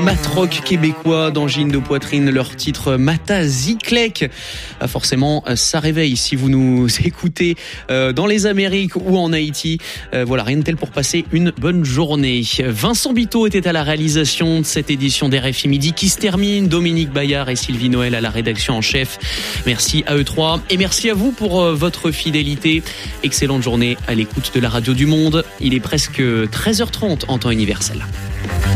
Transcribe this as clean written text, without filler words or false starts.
Matrock québécois d'angine de poitrine, leur titre Mata Ziklek. Forcément, ça réveille si vous nous écoutez dans les Amériques ou en Haïti. Voilà, rien de tel pour passer une bonne journée. Vincent Biteau était à la réalisation de cette édition d'RFI Midi qui se termine. Dominique Bayard et Sylvie Noël à la rédaction en chef. Merci à eux trois et merci à vous pour votre fidélité. Excellente journée à l'écoute de la radio du Monde. Il est presque 13h30 en temps universel.